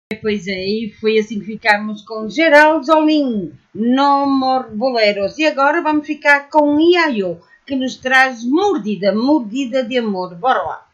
Pois é, e foi assim que ficámos com Geraldo Jolim, No More Boleros. E agora vamos ficar com Iaio, que nos traz Mordida, Mordida de Amor. Bora lá!